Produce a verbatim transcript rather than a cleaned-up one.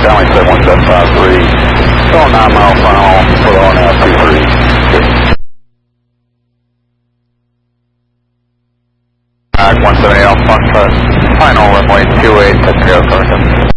Charlie seven one seven five three. Still nine mile final for the one out two three. Alright, one seven eight Alpha, final runway two eight, touch go,